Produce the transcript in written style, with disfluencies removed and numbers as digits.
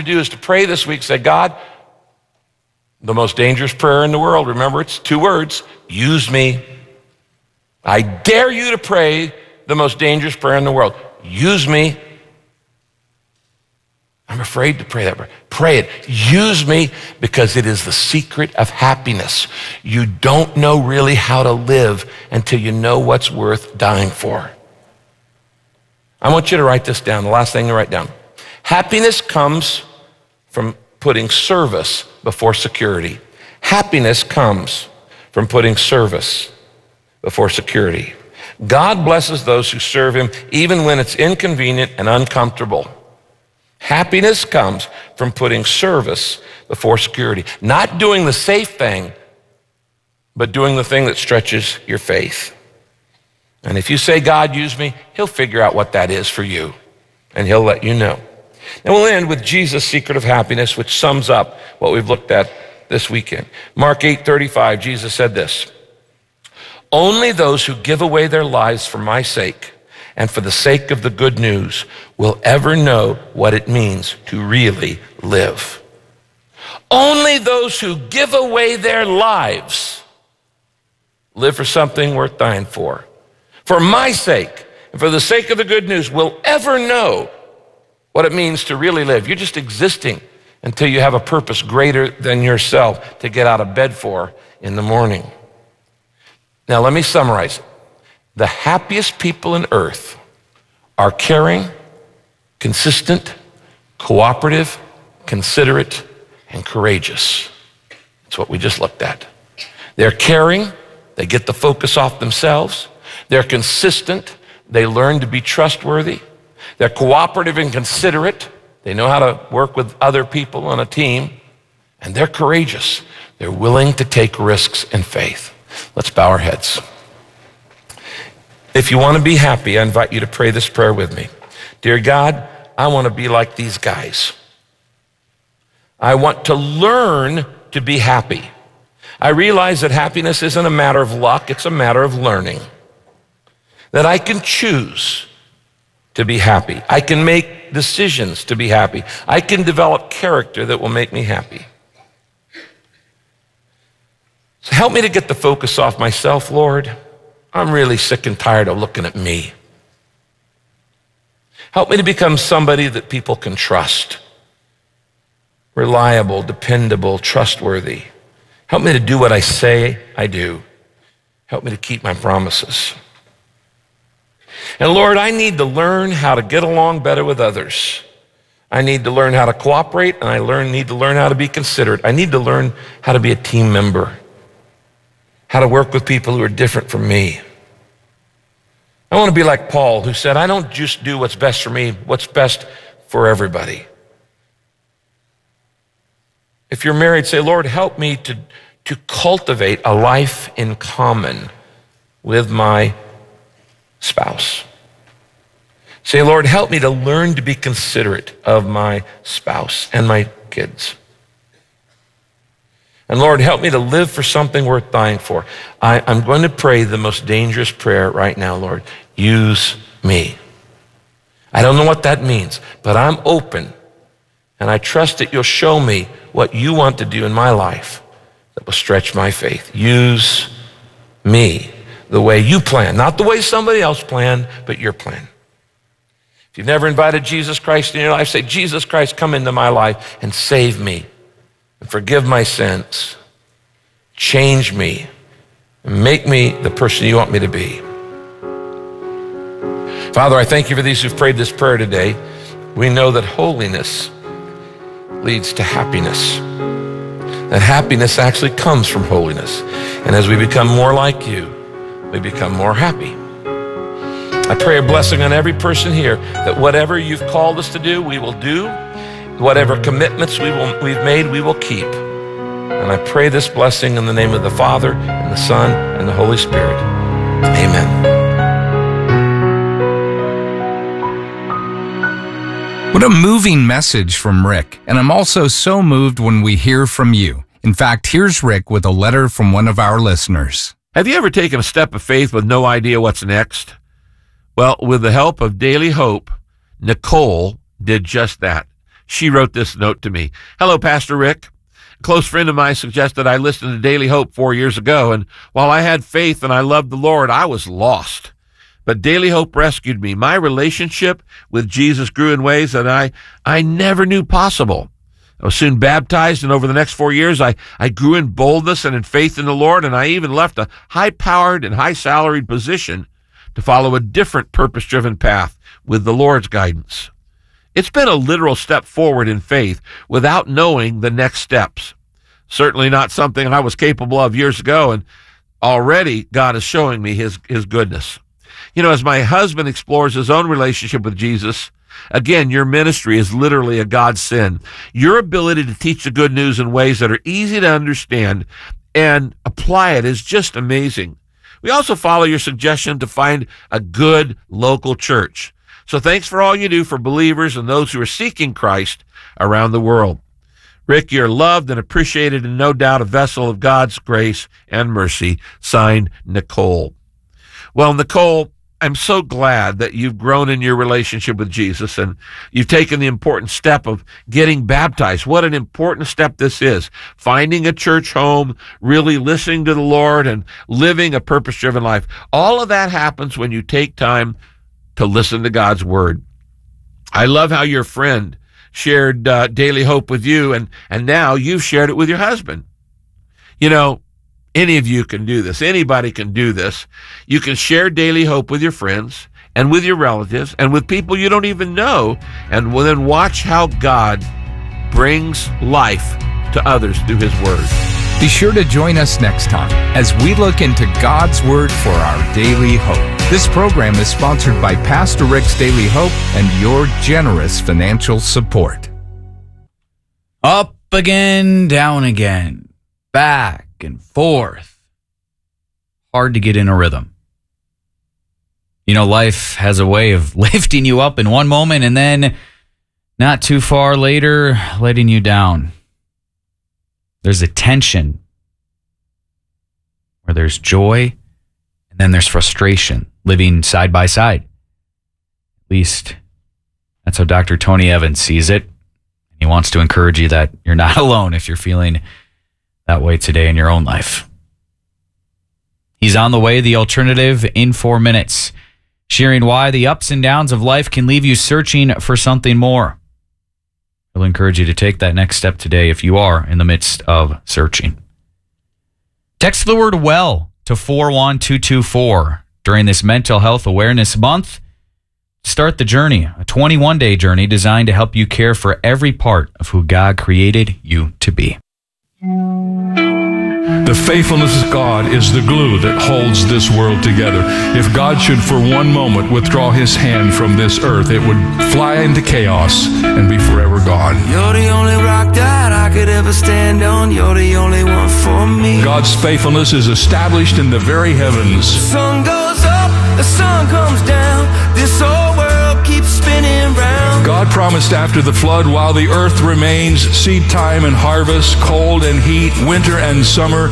do is to pray this week. Say, God, the most dangerous prayer in the world, remember, it's 2 words, use me. I dare you to pray the most dangerous prayer in the world. Use me. I'm afraid to pray that prayer. Pray it. Use me, because it is the secret of happiness. You don't know really how to live until you know what's worth dying for. I want you to write this down, the last thing to write down. Happiness comes from putting service before security. Happiness comes from putting service before security. God blesses those who serve him even when it's inconvenient and uncomfortable. Happiness comes from putting service before security. Not doing the safe thing, but doing the thing that stretches your faith. And if you say, God, use me, he'll figure out what that is for you, and he'll let you know. And we'll end with Jesus' secret of happiness, which sums up what we've looked at this weekend. Mark 8:35, Jesus said this, only those who give away their lives for my sake and for the sake of the good news will ever know what it means to really live. Only those who give away their lives live for something worth dying for. For my sake and for the sake of the good news will ever know what it means to really live. You're just existing until you have a purpose greater than yourself to get out of bed for in the morning. Now let me summarize it. The happiest people on earth are caring, consistent, cooperative, considerate, and courageous. That's what we just looked at. They're caring, they get the focus off themselves. They're consistent, they learn to be trustworthy. They're cooperative and considerate. They know how to work with other people on a team. And they're courageous. They're willing to take risks in faith. Let's bow our heads. If you want to be happy, I invite you to pray this prayer with me. Dear God, I want to be like these guys. I want to learn to be happy. I realize that happiness isn't a matter of luck, it's a matter of learning. That I can choose to be happy. I can make decisions to be happy. I can develop character that will make me happy. So help me to get the focus off myself, Lord. I'm really sick and tired of looking at me. Help me to become somebody that people can trust. Reliable, dependable, trustworthy. Help me to do what I say I do. Help me to keep my promises. And Lord, I need to learn how to get along better with others. I need to learn how to cooperate, and I need to learn how to be considerate. I need to learn how to be a team member, how to work with people who are different from me. I want to be like Paul, who said, I don't just do what's best for me, what's best for everybody. If you're married, say, Lord, help me to cultivate a life in common with my spouse. Say, Lord, help me to learn to be considerate of my spouse and my kids. And Lord, help me to live for something worth dying for. I'm going to pray the most dangerous prayer right now, Lord. Use me. I don't know what that means, but I'm open, and I trust that you'll show me what you want to do in my life that will stretch my faith. Use me the way you plan, not the way somebody else planned, but your plan. If you've never invited Jesus Christ in your life, say, Jesus Christ, come into my life and save me and forgive my sins. Change me and make me the person you want me to be. Father, I thank you for these who've prayed this prayer today. We know that holiness leads to happiness. That happiness actually comes from holiness. And as we become more like you, we become more happy. I pray a blessing on every person here, that whatever you've called us to do, we will do. Whatever commitments we've made, we will keep. And I pray this blessing in the name of the Father, and the Son, and the Holy Spirit. Amen. What a moving message from Rick. And I'm also so moved when we hear from you. In fact, here's Rick with a letter from one of our listeners. Have you ever taken a step of faith with no idea what's next? Well, with the help of Daily Hope, Nicole did just that. She wrote this note to me. Hello, Pastor Rick. A close friend of mine suggested I listen to Daily Hope 4 years ago, and while I had faith and I loved the Lord, I was lost. But Daily Hope rescued me. My relationship with Jesus grew in ways that I never knew possible. I was soon baptized, and over the next 4 years, I grew in boldness and in faith in the Lord, and I even left a high-powered and high-salaried position to follow a different purpose-driven path with the Lord's guidance. It's been a literal step forward in faith without knowing the next steps. Certainly not something I was capable of years ago, and already God is showing me his goodness. You know, as my husband explores his own relationship with Jesus, again, your ministry is literally a godsend. Your ability to teach the good news in ways that are easy to understand and apply it is just amazing. We also follow your suggestion to find a good local church. So thanks for all you do for believers and those who are seeking Christ around the world. Rick, you're loved and appreciated and no doubt a vessel of God's grace and mercy. Signed, Nicole. Well, Nicole, I'm so glad that you've grown in your relationship with Jesus and you've taken the important step of getting baptized. What an important step this is. Finding a church home, really listening to the Lord and living a purpose-driven life. All of that happens when you take time to listen to God's word. I love how your friend shared Daily Hope with you, and now you've shared it with your husband. You know, any of you can do this. Anybody can do this. You can share Daily Hope with your friends and with your relatives and with people you don't even know, and then watch how God brings life to others through his word. Be sure to join us next time as we look into God's Word for our daily hope. This program is sponsored by Pastor Rick's Daily Hope and your generous financial support. Up again, down again, back and forth. Hard to get in a rhythm. You know, life has a way of lifting you up in one moment and then not too far later, letting you down. There's a tension where there's joy and then there's frustration living side by side. At least that's how Dr. Tony Evans sees it. He wants to encourage you that you're not alone if you're feeling that way today in your own life. He's on the way, The Alternative, in 4 minutes, sharing why the ups and downs of life can leave you searching for something more. He'll encourage you to take that next step today if you are in the midst of searching. Text the word WELL to 41224 during this Mental Health Awareness Month. Start the journey, a 21-day journey designed to help you care for every part of who God created you to be. The faithfulness of God is the glue that holds this world together. If God should for one moment withdraw his hand from this earth, it would fly into chaos and be forever gone. You're the only rock that I could ever stand on. You're the only one for me. God's faithfulness is established in the very heavens. The sun goes up, the sun comes down. This whole world keeps spinning round. God promised after the flood, while the earth remains, seed time and harvest, cold and heat, winter and summer,